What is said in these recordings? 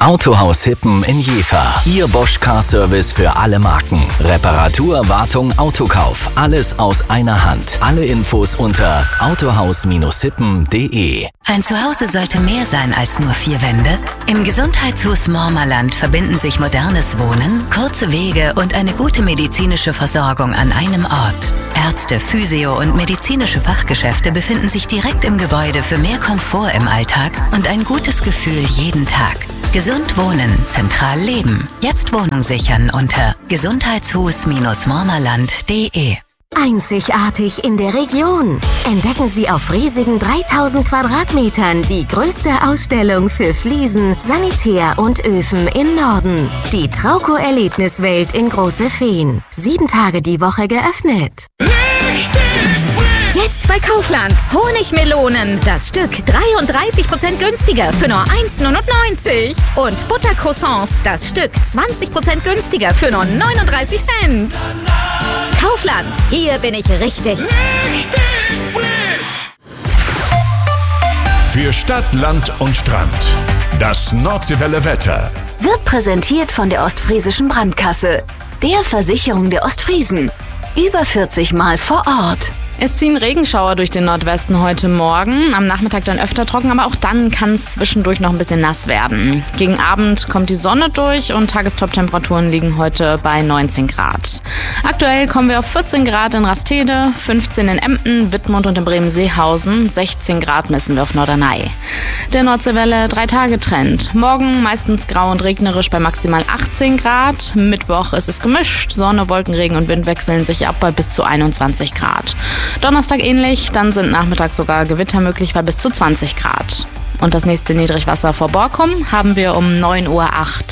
Autohaus Hippen in Jever. Ihr Bosch Car Service für alle Marken. Reparatur, Wartung, Autokauf. Alles aus einer Hand. Alle Infos unter autohaus-hippen.de. Ein Zuhause sollte mehr sein als nur 4 Wände. Im Gesundheitshaus Mormerland verbinden sich modernes Wohnen, kurze Wege und eine gute medizinische Versorgung an einem Ort. Ärzte, Physio- und medizinische Fachgeschäfte befinden sich direkt im Gebäude für mehr Komfort im Alltag und ein gutes Gefühl jeden Tag. Gesund wohnen, zentral leben. Jetzt Wohnung sichern unter gesundheitshus-mormerland.de. Einzigartig in der Region. Entdecken Sie auf riesigen 3000 Quadratmetern die größte Ausstellung für Fliesen, Sanitär und Öfen im Norden. Die Trauco-Erlebniswelt in Große Feen. 7 Tage die Woche geöffnet. Jetzt bei Kaufland. Honigmelonen. Das Stück 33% günstiger für nur 1,99 €. Und Buttercroissants. Das Stück 20% günstiger für nur 39 Cent. Kaufland. Hier bin ich richtig. Für Stadt, Land und Strand. Das Nordseewelle Wetter. Wird präsentiert von der Ostfriesischen Brandkasse, der Versicherung der Ostfriesen. Über 40 Mal vor Ort. Es ziehen Regenschauer durch den Nordwesten heute Morgen. Am Nachmittag dann öfter trocken, aber auch dann kann es zwischendurch noch ein bisschen nass werden. Gegen Abend kommt die Sonne durch und Tagestop-Temperaturen liegen heute bei 19 Grad. Aktuell kommen wir auf 14 Grad in Rastede, 15 in Emden, Wittmund und in Bremen-Seehausen, 16 Grad messen wir auf Norderney. Der Nordseewelle 3-Tage-Trend. Morgen meistens grau und regnerisch bei maximal 18 Grad. Mittwoch ist es gemischt. Sonne, Wolken, Regen und Wind wechseln sich ab bei bis zu 21 Grad. Donnerstag ähnlich, dann sind nachmittags sogar Gewitter möglich bei bis zu 20 Grad. Und das nächste Niedrigwasser vor Borkum haben wir um 9:08 Uhr.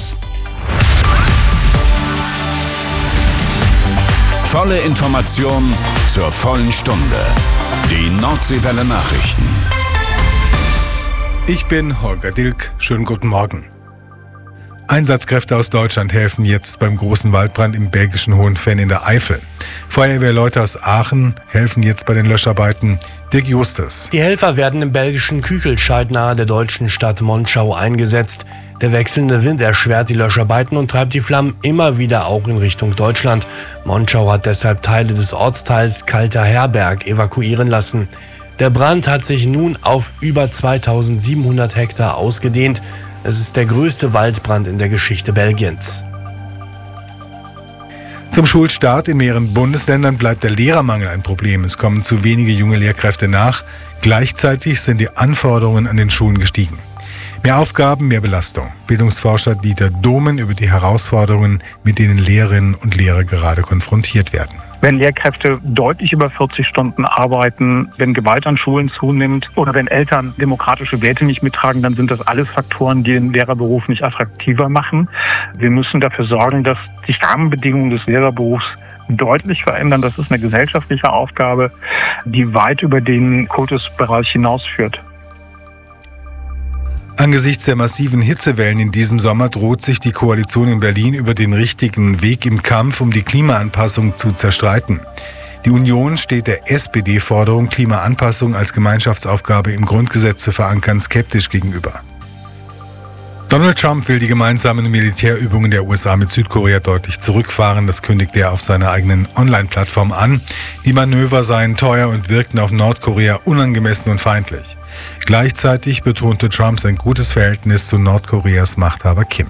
Volle Information zur vollen Stunde. Die Nordseewelle Nachrichten. Ich bin Holger Dilk. Schönen guten Morgen. Einsatzkräfte aus Deutschland helfen jetzt beim großen Waldbrand im belgischen Hohenfenn in der Eifel. Feuerwehrleute aus Aachen helfen jetzt bei den Löscharbeiten. Dirk Justus. Die Helfer werden im belgischen Küchelscheid nahe der deutschen Stadt Monschau eingesetzt. Der wechselnde Wind erschwert die Löscharbeiten und treibt die Flammen immer wieder auch in Richtung Deutschland. Monschau hat deshalb Teile des Ortsteils Kalter Herberg evakuieren lassen. Der Brand hat sich nun auf über 2700 Hektar ausgedehnt. Es ist der größte Waldbrand in der Geschichte Belgiens. Zum Schulstart in mehreren Bundesländern bleibt der Lehrermangel ein Problem. Es kommen zu wenige junge Lehrkräfte nach. Gleichzeitig sind die Anforderungen an den Schulen gestiegen. Mehr Aufgaben, mehr Belastung. Bildungsforscher Dieter Dohmen über die Herausforderungen, mit denen Lehrerinnen und Lehrer gerade konfrontiert werden. Wenn Lehrkräfte deutlich über 40 Stunden arbeiten, wenn Gewalt an Schulen zunimmt oder wenn Eltern demokratische Werte nicht mittragen, dann sind das alles Faktoren, die den Lehrerberuf nicht attraktiver machen. Wir müssen dafür sorgen, dass die Rahmenbedingungen des Lehrerberufs deutlich verändern. Das ist eine gesellschaftliche Aufgabe, die weit über den Kultusbereich hinausführt. Angesichts der massiven Hitzewellen in diesem Sommer droht sich die Koalition in Berlin über den richtigen Weg im Kampf um die Klimaanpassung zu zerstreiten. Die Union steht der SPD-Forderung, Klimaanpassung als Gemeinschaftsaufgabe im Grundgesetz zu verankern, skeptisch gegenüber. Donald Trump will die gemeinsamen Militärübungen der USA mit Südkorea deutlich zurückfahren. Das kündigte er auf seiner eigenen Online-Plattform an. Die Manöver seien teuer und wirkten auf Nordkorea unangemessen und feindlich. Gleichzeitig betonte Trump sein gutes Verhältnis zu Nordkoreas Machthaber Kim.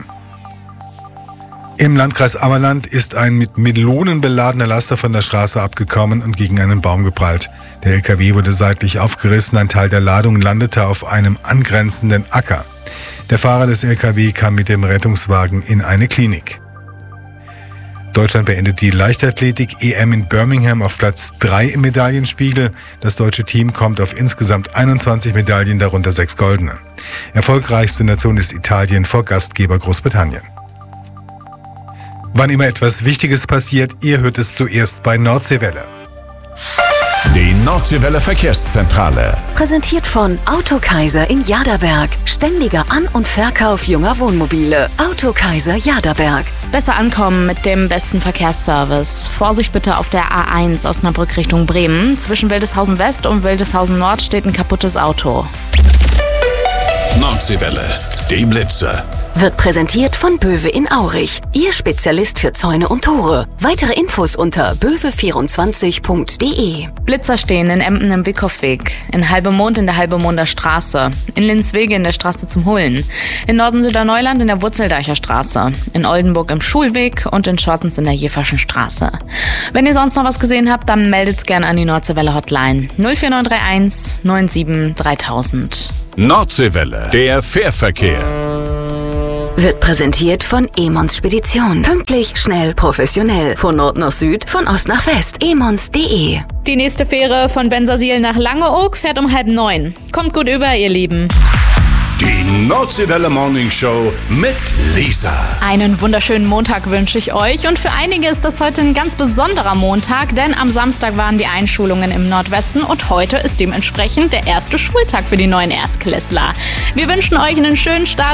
Im Landkreis Ammerland ist ein mit Melonen beladener Laster von der Straße abgekommen und gegen einen Baum geprallt. Der LKW wurde seitlich aufgerissen, ein Teil der Ladung landete auf einem angrenzenden Acker. Der Fahrer des LKW kam mit dem Rettungswagen in eine Klinik. Deutschland beendet die Leichtathletik-EM in Birmingham auf Platz 3 im Medaillenspiegel. Das deutsche Team kommt auf insgesamt 21 Medaillen, darunter 6 goldene. Erfolgreichste Nation ist Italien vor Gastgeber Großbritannien. Wann immer etwas Wichtiges passiert, ihr hört es zuerst bei Nordseewelle. Die Nordseewelle Verkehrszentrale. Präsentiert von Autokaiser in Jaderberg. Ständiger An- und Verkauf junger Wohnmobile. Autokaiser Jaderberg. Besser ankommen mit dem besten Verkehrsservice. Vorsicht bitte auf der A1 Osnabrück Richtung Bremen. Zwischen Wildeshausen West und Wildeshausen Nord steht ein kaputtes Auto. Nordseewelle. Die Blitzer. Wird präsentiert von Böwe in Aurich, Ihr Spezialist für Zäune und Tore. Weitere Infos unter böwe24.de. Blitzer stehen in Emden im Wickhofweg, in Halbemond in der Halbemonder Straße, in Linzwege in der Straße zum Hullen, in Norden-Süderneuland in der Wurzeldeicher Straße, in Oldenburg im Schulweg und in Schortens in der Jeferschen Straße. Wenn ihr sonst noch was gesehen habt, dann meldet's gerne an die Nordseewelle Hotline 04931 97 3000. Nordseewelle, der Fährverkehr. Wird präsentiert von Emons Spedition. Pünktlich, schnell, professionell. Von Nord nach Süd, von Ost nach West. emons.de. Die nächste Fähre von Bensersiel nach Langeoog fährt um 8:30. Kommt gut über, ihr Lieben. Die Nordseewelle Morning Show mit Lisa. Einen wunderschönen Montag wünsche ich euch. Und für einige ist das heute ein ganz besonderer Montag, denn am Samstag waren die Einschulungen im Nordwesten und heute ist dementsprechend der erste Schultag für die neuen Erstklässler. Wir wünschen euch einen schönen Start